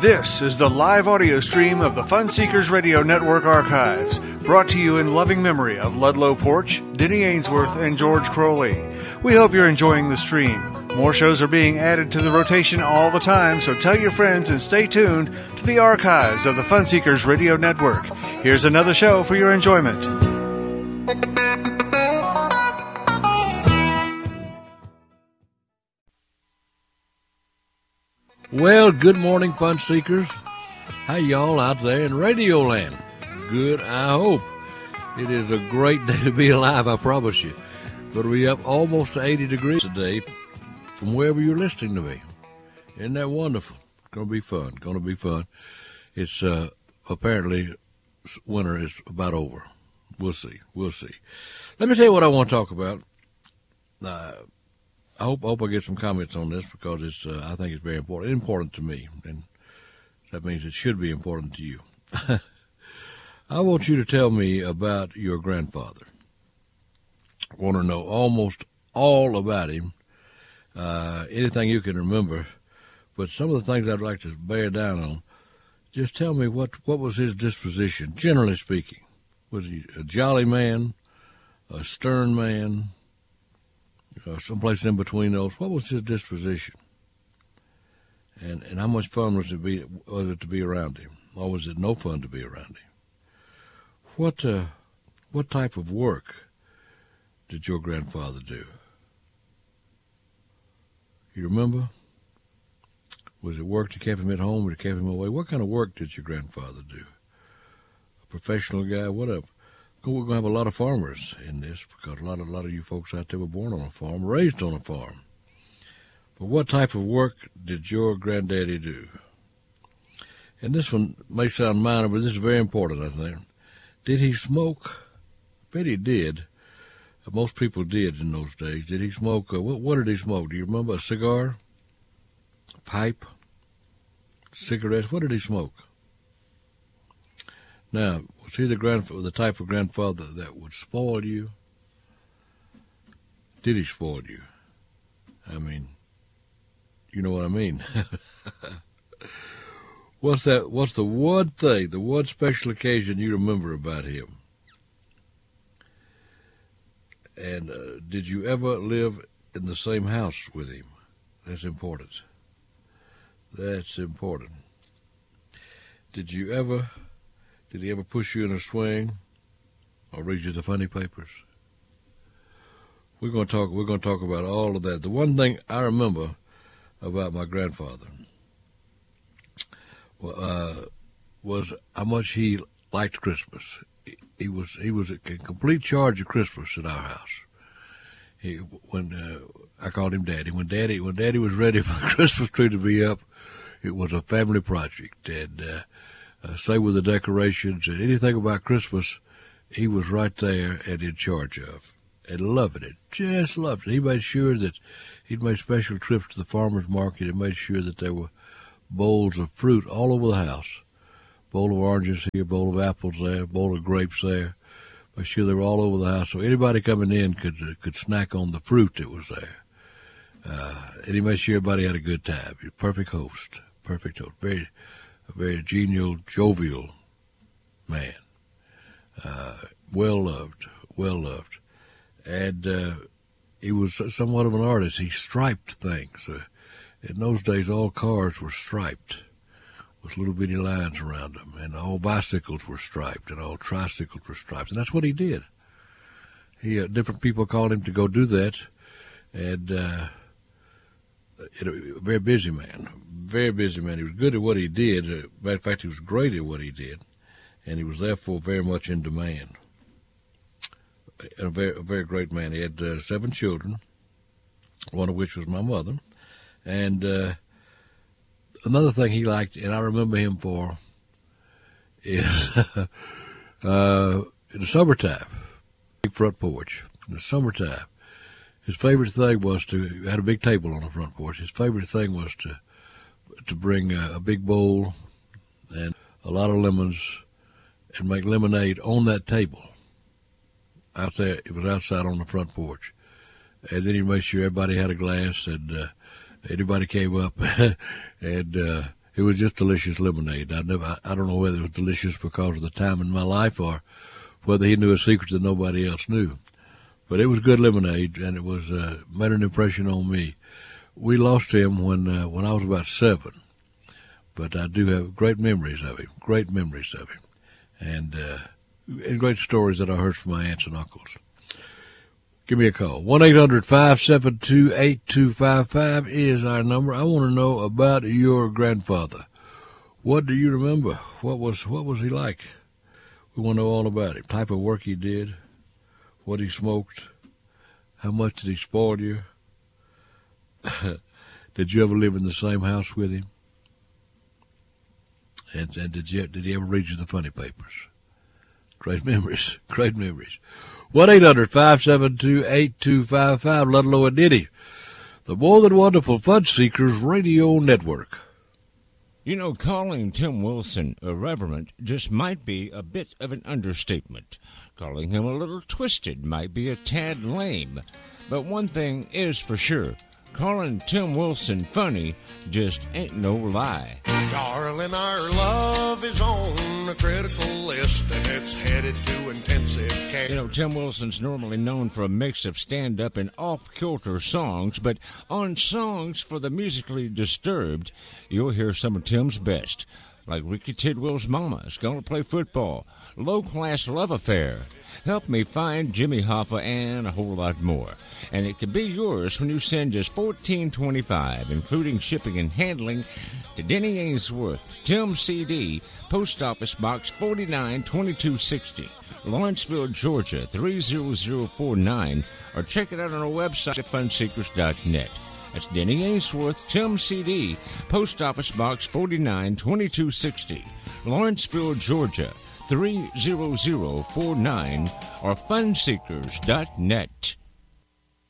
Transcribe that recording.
This is the live audio stream of the Fun Seekers Radio Network archives, brought to you in loving memory of Ludlow Porch, Denny Ainsworth, and George Crowley. We hope you're enjoying the stream. More shows are being added to the rotation all the time, so tell your friends and stay tuned to the archives of the Fun Seekers Radio Network. Here's another show for your enjoyment. Well, good morning, Fun Seekers. How y'all out there in Radio Land? Good, I hope. It is a great day to be alive, I promise you. Going to be up almost to 80 degrees today from wherever you're listening to me. Isn't that wonderful? It's going to be fun. Going to be fun. It's apparently winter is about over. We'll see. We'll see. Let me tell you what I want to talk about. I hope I get some comments on this because it's I think it's very important to me, and that means it should be important to you. I want you to tell me about your grandfather. I want to know almost all about him, anything you can remember, but some of the things I'd like to bear down on. Just tell me what was his disposition, generally speaking. Was he a jolly man, a stern man? Someplace in between those. What was his disposition? And how much fun was it to be around him? Or was it no fun to be around him? What type of work did your grandfather do? You remember? Was it work that kept him at home or that kept him away? What kind of work did your grandfather do? A professional guy? Whatever. We're going to have a lot of farmers in this because a lot of you folks out there were born on a farm, raised on a farm. But what type of work did your granddaddy do? And this one may sound minor, but this is very important, I think. Did he smoke? I bet he did. Most people did in those days. Did he smoke? What did he smoke? Do you remember? A cigar? A pipe? Cigarettes? What did he smoke? Now, was he the type of grandfather that would spoil you? Did he spoil you? I mean, you know what I mean. What's the one thing, the one special occasion you remember about him? And did you ever live in the same house with him? That's important. That's important. Did he ever push you in a swing or read you the funny papers? We're going to talk about all of that. The one thing I remember about my grandfather was how much he liked Christmas. He was in complete charge of Christmas at our house. When I called him Daddy. When Daddy was ready for the Christmas tree to be up, it was a family project. And say with the decorations and anything about Christmas, he was right there and in charge of, and loved it, just loved it. He made sure that he'd made special trips to the farmer's market and made sure that there were bowls of fruit all over the house. Bowl of oranges here, bowl of apples there, bowl of grapes there. Made sure they were all over the house so anybody coming in could snack on the fruit that was there. And he made sure everybody had a good time. He was a perfect host. A very genial, jovial man. Well loved. And he was somewhat of an artist. He striped things. In those days, all cars were striped with little bitty lines around them, and all bicycles were striped, and all tricycles were striped. And that's what he did. Different people called him to go do that, and a very busy man. Very busy man. He was good at what he did. Matter of fact, he was great at what he did, and he was therefore very much in demand. A very great man. He had 7 children, one of which was my mother. And another thing he liked, and I remember him for, is in the summertime, big front porch. In the summertime, his favorite thing was had a big table on the front porch. His favorite thing was to bring a big bowl and a lot of lemons and make lemonade on that table. Out there, it was outside on the front porch. And then he made sure everybody had a glass, and anybody came up and It was just delicious lemonade. I don't know whether it was delicious because of the time in my life or whether he knew a secret that nobody else knew. But it was good lemonade, and it was made an impression on me. We lost him when I was about 7, but I do have great memories of him, and great stories that I heard from my aunts and uncles. Give me a call. 1-800-572-8255 is our number. I want to know about your grandfather. What do you remember? What was he like? We want to know all about him. Type of work he did, what he smoked, how much did he spoil you? Did you ever live in the same house with him? And did he ever read you the funny papers? Great memories. 1-800-572-8255, Ludlow and Diddy. The More Than Wonderful Fun Seekers Radio Network. You know, calling Tim Wilson irreverent just might be a bit of an understatement. Calling him a little twisted might be a tad lame. But one thing is for sure, calling Tim Wilson funny just ain't no lie. Darling, our love is on a critical list, and it's headed to intensive care. You know, Tim Wilson's normally known for a mix of stand-up and off-kilter songs, but on Songs for the Musically Disturbed, you'll hear some of Tim's best, like Ricky Tidwell's Mama's Gonna Play Football, Low Class Love Affair, Help Me Find Jimmy Hoffa, and a whole lot more. And it can be yours when you send just $14.25, including shipping and handling, to Denny Ainsworth, Tim CD, Post Office Box 492260, Lawrenceville, Georgia 30049, or check it out on our website at funseekers.net. That's Denny Ainsworth, Tim CD, Post Office Box 492260, Lawrenceville, Georgia 30049, or funseekers.net.